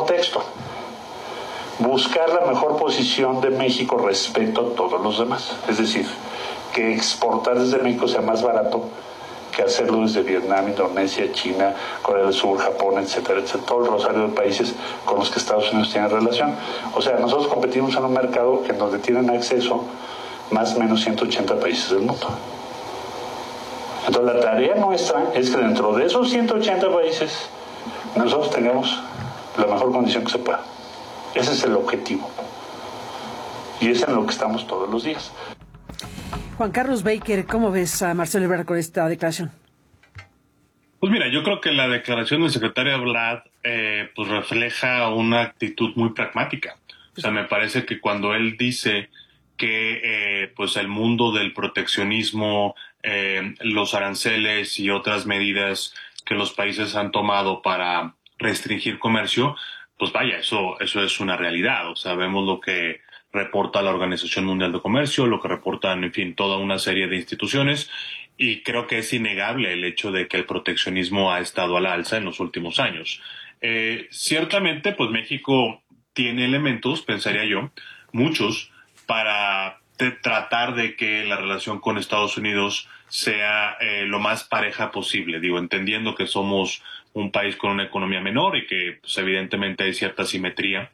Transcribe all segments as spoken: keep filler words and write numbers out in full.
mejor texto. Buscar la mejor posición de México respecto a todos los demás. Es decir, que exportar desde México sea más barato que hacerlo desde Vietnam, Indonesia, China, Corea del Sur, Japón, etcétera, etcétera, todo el rosario de países con los que Estados Unidos tiene relación. O sea, nosotros competimos en un mercado en donde tienen acceso más o menos ciento ochenta países del mundo. Entonces la tarea nuestra es que dentro de esos ciento ochenta países nosotros tengamos la mejor condición que se pueda. Ese es el objetivo. Y es en lo que estamos todos los días. Juan Carlos Baker, ¿cómo ves a Marcelo Ebrard con esta declaración? Pues mira, yo creo que la declaración del secretario Ebrard eh, pues refleja una actitud muy pragmática. O sea, me parece que cuando él dice que eh, pues el mundo del proteccionismo, eh, los aranceles y otras medidas que los países han tomado para restringir comercio, pues vaya, eso, eso es una realidad. O sea, vemos lo que reporta la Organización Mundial de Comercio, lo que reportan, en fin, toda una serie de instituciones, y creo que es innegable el hecho de que el proteccionismo ha estado a la alza en los últimos años. Eh, ciertamente, pues México tiene elementos, pensaría yo, muchos, para te, tratar de que la relación con Estados Unidos sea eh, lo más pareja posible. Digo, entendiendo que somos un país con una economía menor y que, pues, evidentemente hay cierta simetría.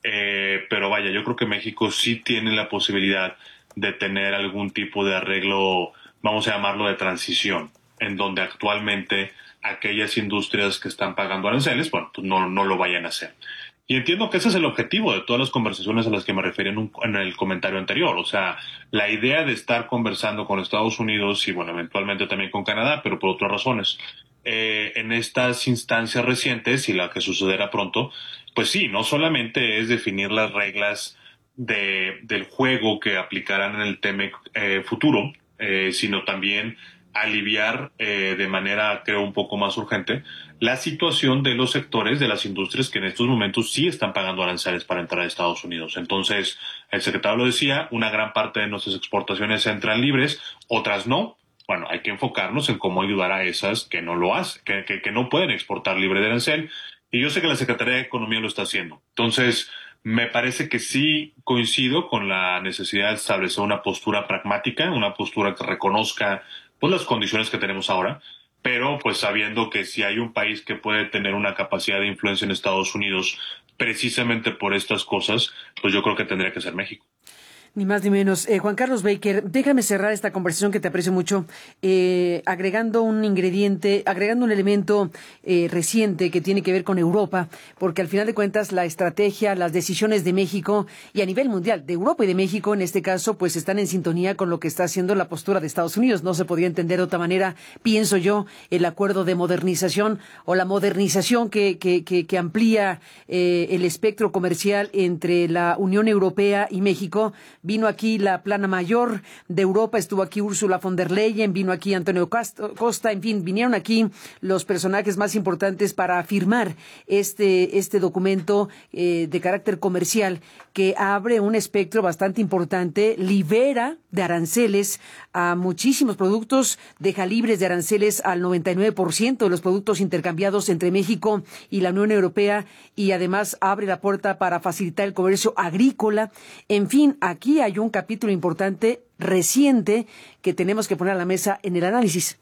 Eh, pero vaya, yo creo que México sí tiene la posibilidad de tener algún tipo de arreglo, vamos a llamarlo de transición, en donde actualmente aquellas industrias que están pagando aranceles, bueno, pues no, no lo vayan a hacer. Y entiendo que ese es el objetivo de todas las conversaciones a las que me referí en, un, en el comentario anterior. O sea, la idea de estar conversando con Estados Unidos y, bueno, eventualmente también con Canadá, pero por otras razones, eh, en estas instancias recientes y la que sucederá pronto, pues sí, no solamente es definir las reglas de, del juego que aplicarán en el T M E C eh, futuro, eh, sino también aliviar eh, de manera, creo, un poco más urgente la situación de los sectores de las industrias que en estos momentos sí están pagando aranceles para entrar a Estados Unidos. Entonces, el secretario lo decía, una gran parte de nuestras exportaciones entran libres, otras no. Bueno, hay que enfocarnos en cómo ayudar a esas que no lo hacen, que, que, que no pueden exportar libre de arancel. Y yo sé que la Secretaría de Economía lo está haciendo. Entonces, me parece que sí coincido con la necesidad de establecer una postura pragmática, una postura que reconozca pues las condiciones que tenemos ahora, pero pues sabiendo que si hay un país que puede tener una capacidad de influencia en Estados Unidos precisamente por estas cosas, pues yo creo que tendría que ser México. Ni más ni menos. Eh, Juan Carlos Baker, déjame cerrar esta conversación que te aprecio mucho, eh, agregando un ingrediente, agregando un elemento eh, reciente que tiene que ver con Europa, porque al final de cuentas la estrategia, las decisiones de México y a nivel mundial, de Europa y de México en este caso, pues están en sintonía con lo que está haciendo la postura de Estados Unidos. No se podría entender de otra manera, pienso yo, el acuerdo de modernización o la modernización que, que, que, que amplía eh, el espectro comercial entre la Unión Europea y México. Vino aquí la plana mayor de Europa, estuvo aquí Ursula von der Leyen, vino aquí Antonio Costa, en fin, vinieron aquí los personajes más importantes para firmar este, este documento eh, de carácter comercial que abre un espectro bastante importante, libera de aranceles a muchísimos productos, deja libres de aranceles al noventa y nueve por ciento de los productos intercambiados entre México y la Unión Europea y además abre la puerta para facilitar el comercio agrícola. En fin, aquí hay un capítulo importante, reciente, que tenemos que poner a la mesa en el análisis.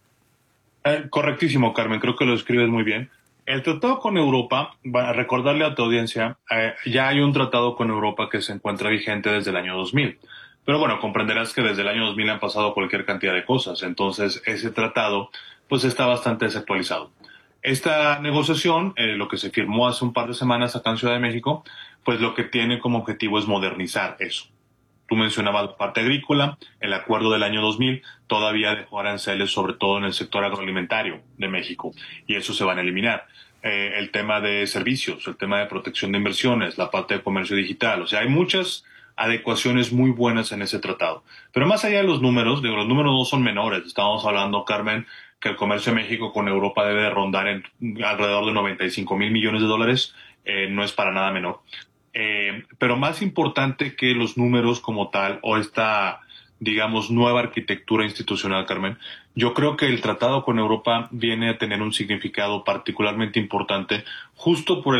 Eh, correctísimo, Carmen, creo que lo escribes muy bien. El tratado con Europa, para recordarle a tu audiencia, eh, ya hay un tratado con Europa que se encuentra vigente desde el año dos mil. Pero bueno, comprenderás que desde el año dos mil han pasado cualquier cantidad de cosas. Entonces, ese tratado pues está bastante desactualizado. Esta negociación, eh, lo que se firmó hace un par de semanas acá en Ciudad de México, pues lo que tiene como objetivo es modernizar eso. Tú mencionabas la parte agrícola, el acuerdo del año dos mil todavía dejó aranceles sobre todo en el sector agroalimentario de México y eso se van a eliminar. Eh, el tema de servicios, el tema de protección de inversiones, la parte de comercio digital, o sea, hay muchas adecuaciones muy buenas en ese tratado. Pero más allá de los números, digo, los números no son menores. Estábamos hablando, Carmen, que el comercio de México con Europa debe de rondar en alrededor de noventa y cinco mil millones de dólares, eh, no es para nada menor. Eh, pero más importante que los números como tal o esta, digamos, nueva arquitectura institucional, Carmen, yo creo que el tratado con Europa viene a tener un significado particularmente importante justo por el